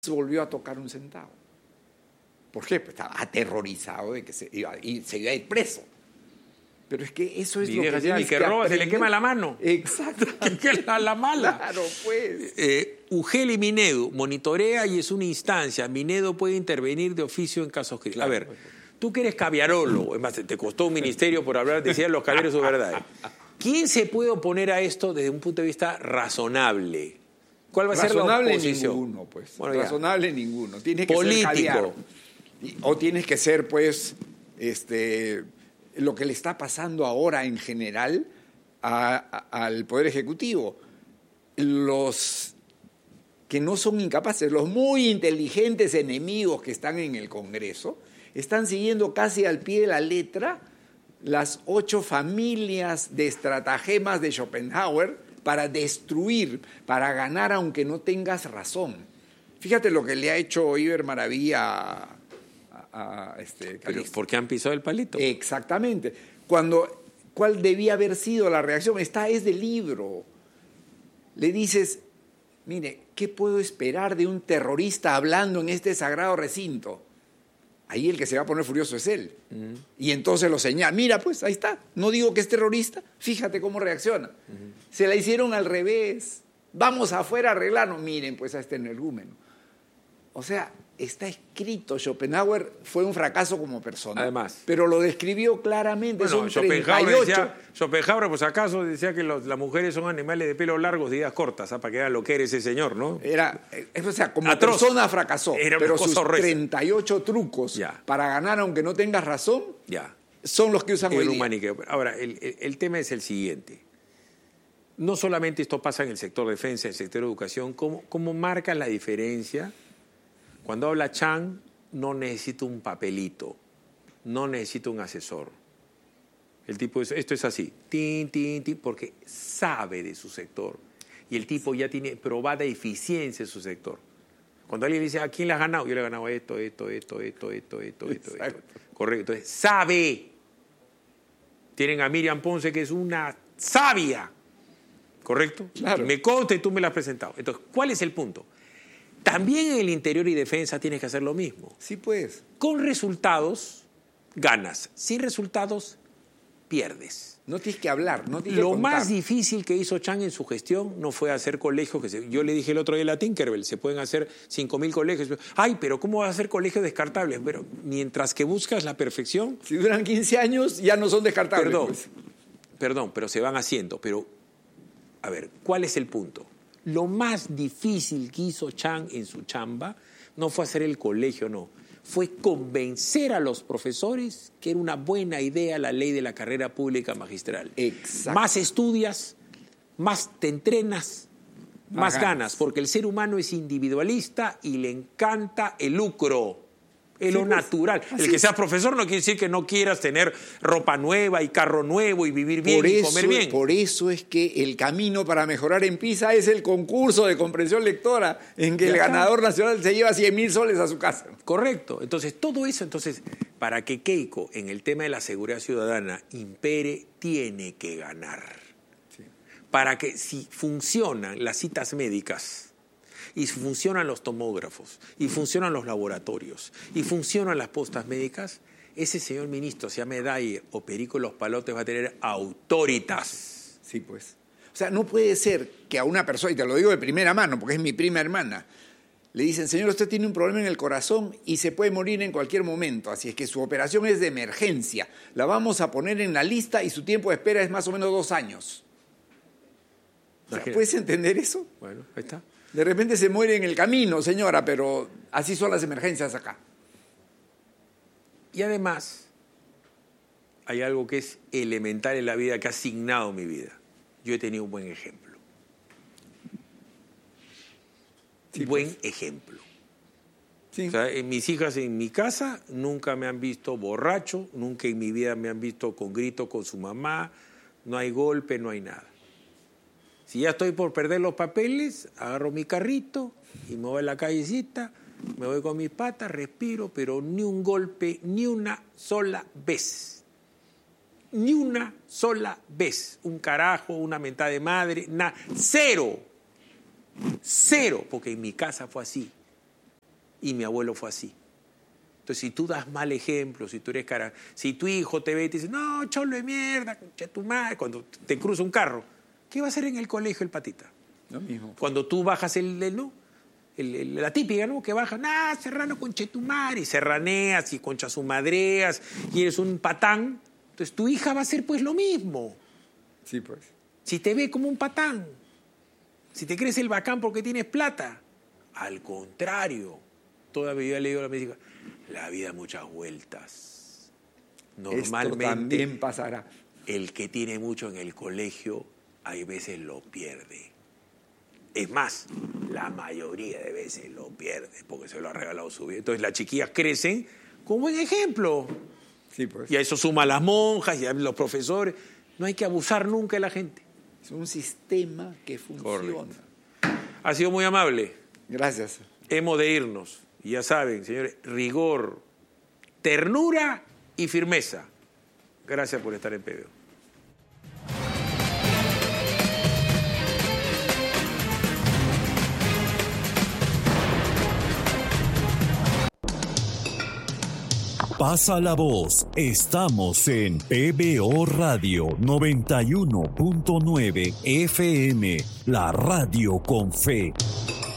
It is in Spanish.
volvió a tocar un centavo. ¿Por qué? Pues estaba aterrorizado de que se iba a ir preso. Pero es que eso es lo que tienes que roba, aprender. se le quema la mano. Exacto. Que la mala. Claro, pues. UGEL y Minedu monitorea y es una instancia. Minedu puede intervenir de oficio en casos críticos. Claro, a ver, tú que eres caviarólogo, es más, te costó un ministerio por hablar, decían los caviares su verdad. ¿Quién se puede oponer a esto desde un punto de vista razonable? ¿Cuál va a ser la oposición? Ninguno, pues. Bueno, razonable ninguno. Tienes que político. ser caviar. O tienes que ser, pues, lo que le está pasando ahora en general al Poder Ejecutivo. Los que no son incapaces, los muy inteligentes enemigos que están en el Congreso, están siguiendo casi al pie de la letra las 8 familias de estratagemas de Schopenhauer para destruir, para ganar aunque no tengas razón. Fíjate lo que le ha hecho Iber Maravilla a Pero ¿por qué han pisado el palito? Exactamente. ¿Cuál debía haber sido la reacción? Esta es del libro. Le dices, mire, ¿qué puedo esperar de un terrorista hablando en este sagrado recinto? Ahí el que se va a poner furioso es él. Y entonces lo señala. Mira, pues, ahí está. No digo que es terrorista. Fíjate cómo reacciona. Se la hicieron al revés. Vamos afuera a arreglarnos. Miren, pues, a este energúmeno. O sea, está escrito. Schopenhauer fue un fracaso como persona. Además. Pero lo describió claramente. Bueno, son Schopenhauer, pues acaso, decía que las mujeres son animales de pelo largos, de vidas cortas, para que era lo que era ese señor, ¿no? O sea, como atroz. Persona fracasó. Era pero sus horrorosa. 38 trucos para ganar aunque no tengas razón son los que usan hoy día. Maniqueo. Ahora, el tema es el siguiente. No solamente esto pasa en el sector defensa, en el sector educación, ¿cómo marca la diferencia? Cuando habla Chang, no necesita un papelito, no necesita un asesor. El tipo, esto es así, tin, porque sabe de su sector. Y el tipo ya tiene probada eficiencia en su sector. Cuando alguien le dice, ¿a quién le has ganado? Yo le he ganado esto. Correcto. Entonces, sabe. Tienen a Miriam Ponce, que es una sabia. ¿Correcto? Claro. Me consta y tú me la has presentado. Entonces, ¿cuál es el punto? También en el interior y defensa tienes que hacer lo mismo. Sí, pues. Con resultados, ganas. Sin resultados, pierdes. No tienes que hablar, no tienes que Lo contar. más difícil que hizo Chang en su gestión no fue hacer colegios. Yo le dije el otro día a la Tinkerbell, se pueden hacer 5.000 colegios. Ay, pero ¿cómo vas a hacer colegios descartables? Pero mientras que buscas la perfección... Si duran 15 años, ya no son descartables. Perdón, pero se van haciendo. Pero, a ver, ¿cuál es el punto? Lo más difícil que hizo Chang en su chamba no fue hacer el colegio, no. Fue convencer a los profesores que era una buena idea la ley de la carrera pública magistral. Exacto. Más estudias, más te entrenas, más ganas, porque el ser humano es individualista y le encanta el lucro. Es lo natural. El que seas profesor no quiere decir que no quieras tener ropa nueva y carro nuevo y vivir bien y comer bien. Por eso es que el camino para mejorar en PISA es el concurso de comprensión lectora en que el ganador nacional se lleva 100.000 soles a su casa. Correcto. Entonces, todo eso, para que Keiko en el tema de la seguridad ciudadana impere, tiene que ganar. Sí. Para que si funcionan las citas médicas, y funcionan los tomógrafos, y funcionan los laboratorios, y funcionan las postas médicas, ese señor ministro, sea Medaille o Perico Los Palotes, va a tener autoritas. Sí, pues. O sea, no puede ser que a una persona, y te lo digo de primera mano, porque es mi prima hermana, le dicen, señor, usted tiene un problema en el corazón y se puede morir en cualquier momento, así es que su operación es de emergencia, la vamos a poner en la lista y su tiempo de espera es más o menos 2 años. O sea, ¿puedes entender eso? Bueno, ahí está. De repente se muere en el camino, señora, pero así son las emergencias acá. Y además, hay algo que es elemental en la vida que ha asignado mi vida. Yo he tenido un buen ejemplo. Sí, buen ejemplo. Sí. O sea, mis hijas en mi casa nunca me han visto borracho, nunca en mi vida me han visto con grito con su mamá, no hay golpe, no hay nada. Si ya estoy por perder los papeles, agarro mi carrito y me voy a la callecita, me voy con mis patas, respiro, pero ni un golpe, ni una sola vez. Ni una sola vez. Un carajo, una mentada de madre, nada. Cero, porque en mi casa fue así. y mi abuelo fue así. Entonces, si tú das mal ejemplo, si tú eres si tu hijo te ve y te dice, no, cholo de mierda, concha tu madre, cuando te cruza un carro, ¿qué va a hacer en el colegio el patita? Lo mismo. Cuando tú bajas la típica, ¿no? Que baja, Serrano, concha tu madre, y serraneas y concha su madreas, y eres un patán, entonces tu hija va a hacer pues lo mismo. Sí, pues. Si te ve como un patán, si te crees el bacán porque tienes plata, al contrario, todavía le digo a la médica, la vida da muchas vueltas. Normalmente esto también pasará. El que tiene mucho en el colegio, hay veces lo pierde. Es más, la mayoría de veces lo pierde porque se lo ha regalado su vida. Entonces las chiquillas crecen con buen ejemplo. Sí, pues. Y a eso suma las monjas y a los profesores. No hay que abusar nunca de la gente. Es un sistema que funciona. Correcto. Ha sido muy amable. Gracias. Hemos de irnos. Y ya saben, señores, rigor, ternura y firmeza. Gracias por estar en PBO. Pasa la voz. Estamos en PBO Radio 91.9 FM, la radio con fe.